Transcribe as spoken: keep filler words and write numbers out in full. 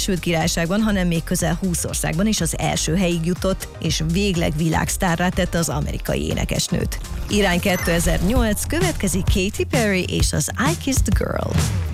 Egyesült Királyságban, hanem még közel húsz országban is az első helyig jutott, és végleg világsztárrá tette az amerikai énekesnőt. Irány kétezer-nyolc, következik Katy Perry és az I Kissed a Girl.